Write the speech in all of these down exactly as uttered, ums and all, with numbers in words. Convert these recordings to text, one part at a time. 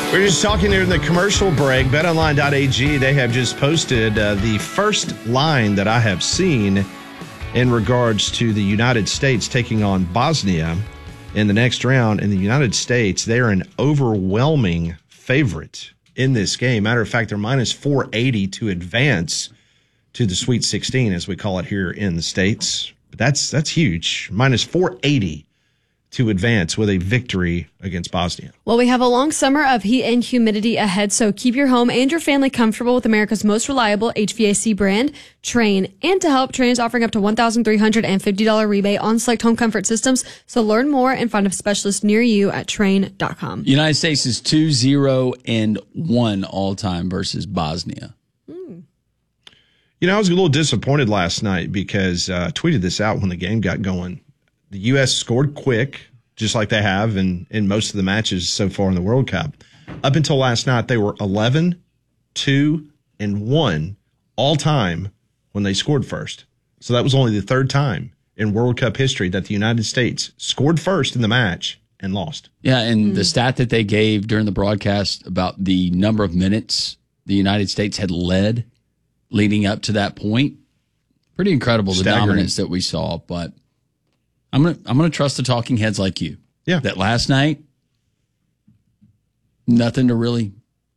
We're just talking during the commercial break. bet online dot a g, they have just posted uh, the first line that I have seen in regards to the United States taking on Bosnia in the next round. In the United States, they're an overwhelming favorite in this game. Matter of fact, they're minus four eighty to advance to the Sweet sixteen, as we call it here in the States. But that's that's huge. minus four eighty to advance with a victory against Bosnia. Well, we have a long summer of heat and humidity ahead, so keep your home and your family comfortable with America's most reliable H V A C brand, Trane. And to help, Trane is offering up to one thousand three hundred fifty dollars rebate on select home comfort systems. So learn more and find a specialist near you at Trane dot com. United States is two zero and one all-time versus Bosnia. Mm. You know, I was a little disappointed last night because uh, I tweeted this out when the game got going. The U S scored quick, just like they have in, in most of the matches so far in the World Cup. Up until last night, they were eleven, two, and one all time when they scored first. So that was only the third time in World Cup history that the United States scored first in the match and lost. Yeah, and mm. the stat that they gave during the broadcast about the number of minutes the United States had led leading up to that point, pretty incredible, the Staggering. dominance that we saw, but I'm gonna I'm gonna trust the talking heads like you. Yeah. That last night, nothing to really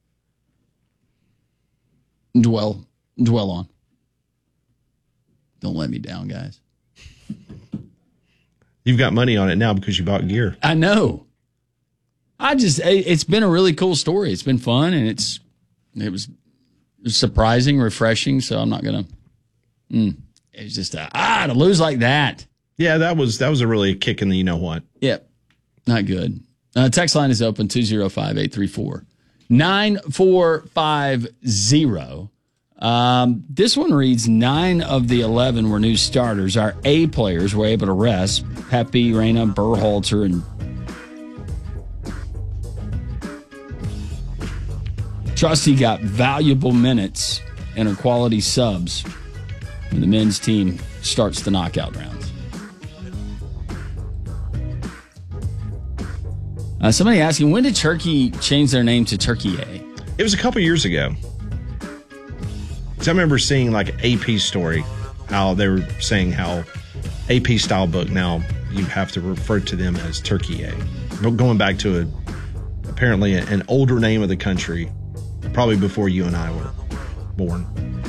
dwell dwell on. Don't let me down, guys. You've got money on it now because you bought gear. I know. I just it's been a really cool story. It's been fun and it's it was, it was surprising, refreshing. So I'm not gonna. Mm, it's just a, ah to lose like that. Yeah, that was that was a really kick in the you know what. Yep. Not good. Uh, text line is open two oh five, eight three four, nine four five zero. Um, this one reads, nine of the eleven were new starters. Our A players were able to rest. Pepe, Reyna, Berhalter, and Trusty got valuable minutes and are quality subs when the men's team starts the knockout rounds. Uh, somebody asking, when did Turkey change their name to Turkey A? It was a couple years ago. So I remember seeing like an A P story, how they were saying how A P style book, now you have to refer to them as Turkey A. But going back to a, apparently an older name of the country, probably before you and I were born.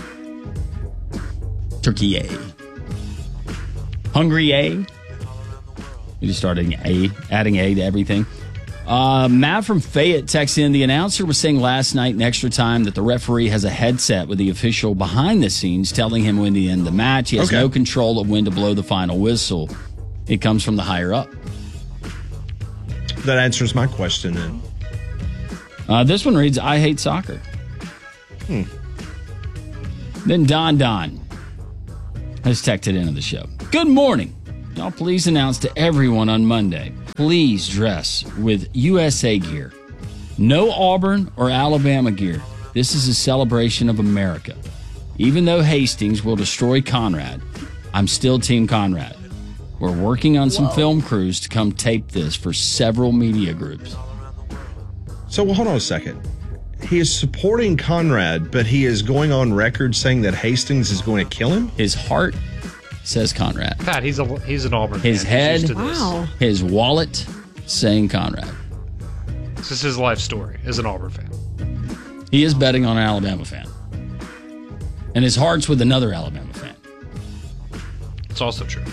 Turkey A. Hungry A. We just started A, adding A to everything. Uh, Matt from Fayette texted in, the announcer was saying last night in extra time that the referee has a headset with the official behind the scenes telling him when to end the match. He has okay. no control of when to blow the final whistle. It comes from the higher up. That answers my question then. Uh, this one reads, I hate soccer. Hmm. Then Don Don has texted into the show. Good morning. Y'all please announce to everyone on Monday, please dress with U S A gear. No Auburn or Alabama gear. This is a celebration of America. Even though Hastings will destroy Conrad, I'm still Team Conrad. We're working on some Whoa. film crews to come tape this for several media groups. So well, hold on a second. He is supporting Conrad, but he is going on record saying that Hastings is going to kill him? His heart says Conrad. Pat, he's a he's an Auburn His fan. head, wow. his wallet saying Conrad. This is his life story as an Auburn fan. He is betting on an Alabama fan. And his heart's with another Alabama fan. It's also true.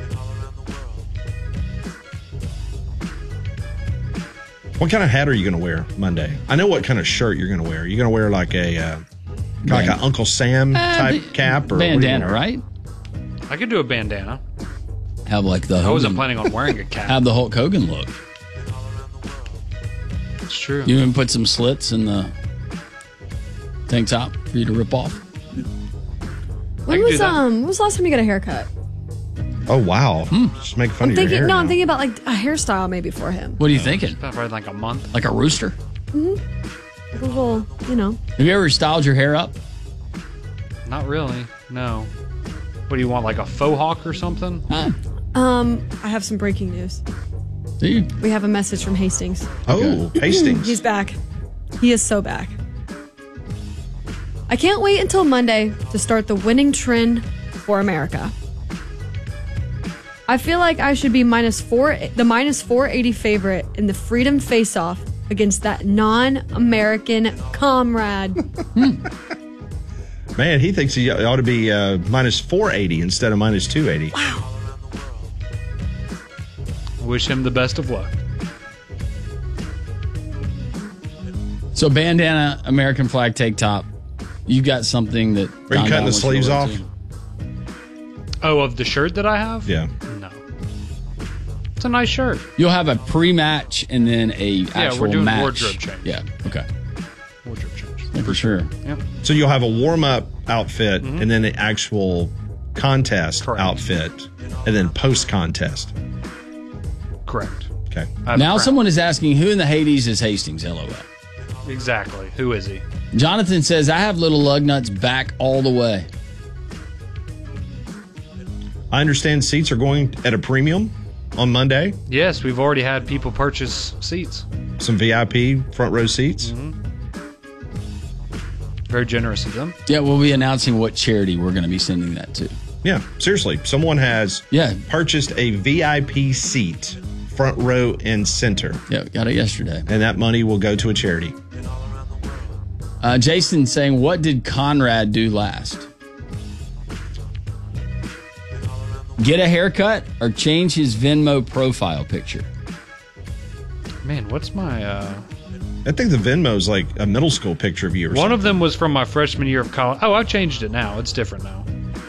What kind of hat are you going to wear Monday? I know what kind of shirt you're going to wear. You're going to wear like a uh, kind of like an Uncle Sam type uh, cap or bandana, right? I could do a bandana. Have like the Hogan, I wasn't planning on wearing a cap. Have the Hulk Hogan look. It's true. You even put some slits in the tank top for you to rip off. When was um? When was the last time you got a haircut? Oh wow! Hmm. Just make fun I'm of thinking, your hair. No, now. I'm thinking about like a hairstyle maybe for him. What are you thinking? Probably like a month. Like a rooster? Mm-hmm. Like a little, you know. Have you ever styled your hair up? Not really. No. What do you want? Like a faux hawk or something? Huh? Um, I have some breaking news. Do you? We have a message from Hastings. Oh, Hastings. He's back. He is so back. I can't wait until Monday to start the winning trend for America. I feel like I should be minus four, the minus four eighty favorite in the Freedom Face-Off against that non-American comrade. Man, he thinks he ought to be uh, minus four eighty instead of minus two eighty. Wow. Wish him the best of luck. So bandana, American flag tank top. You got something that... Are you cutting the sleeves off? Oh, of the shirt that I have? Yeah. No. It's a nice shirt. You'll have a pre-match and then a actual Yeah, we're doing match. wardrobe change. Yeah, okay. Wardrobe change. Yeah, for sure. Yep. So you'll have a warm-up outfit Mm-hmm. and then the actual contest Correct. outfit and then post-contest. Correct. Okay. I have Now a crown. someone is asking, who in the Hades is Hastings, LOL? Exactly. Who is he? Jonathan says, I have little lug nuts back all the way. I understand seats are going at a premium on Monday. Yes, we've already had people purchase seats. Some V I P front row seats. Mm-hmm. Very generous of them. Yeah, we'll be announcing what charity we're going to be sending that to. Yeah, seriously. Someone has Yeah. purchased a V I P seat, front row and center, Yeah, got it yesterday. and that money will go to a charity. Uh, Jason saying, what did Conrad do last? Get a haircut or change his Venmo profile picture? Man, what's my... uh I think the Venmo's like a middle school picture of you or One something. of them was from my freshman year of college. Oh, I changed it now. It's different now.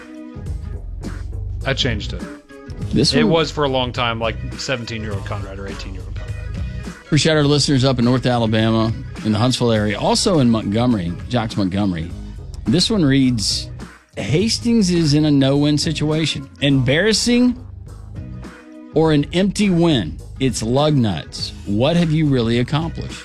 I changed it. This It one, was for a long time like seventeen-year-old Conrad or eighteen-year-old Conrad. appreciate our listeners up in North Alabama, in the Huntsville area, also in Montgomery, Jocks Montgomery. This one reads, Hastings is in a no-win situation. Embarrassing or an empty win? It's lug nuts. What have you really accomplished?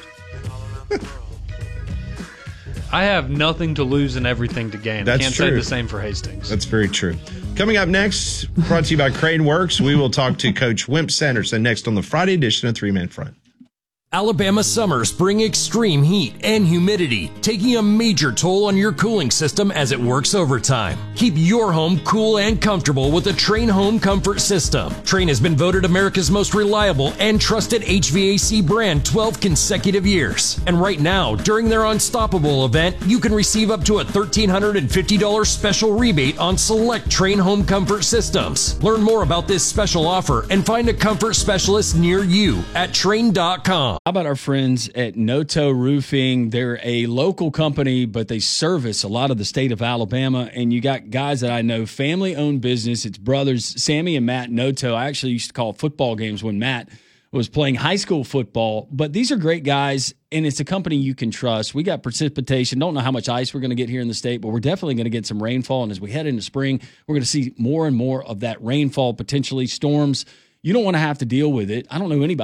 I have nothing to lose and everything to gain. That's I can't say true. the same for Hastings. That's very true. Coming up next, brought to you by Crane Works, we will talk to Coach Wimp Sanderson next on the Friday edition of Three Man Front. Alabama summers bring extreme heat and humidity, taking a major toll on your cooling system as it works overtime. Keep your home cool and comfortable with the Trane Home Comfort System. Trane has been voted America's most reliable and trusted H V A C brand twelve consecutive years. And right now, during their Unstoppable event, you can receive up to a one thousand three hundred fifty dollars special rebate on select Trane Home Comfort systems. Learn more about this special offer and find a comfort specialist near you at Trane dot com. How about our friends at Noto Roofing? They're a local company, but they service a lot of the state of Alabama. And you got guys that I know, family-owned business. It's brothers, Sammy and Matt Noto. I actually used to call football games when Matt was playing high school football. But these are great guys, and it's a company you can trust. We got precipitation. Don't know how much ice we're going to get here in the state, but we're definitely going to get some rainfall. And as we head into spring, we're going to see more and more of that rainfall, potentially storms. You don't want to have to deal with it. I don't know anybody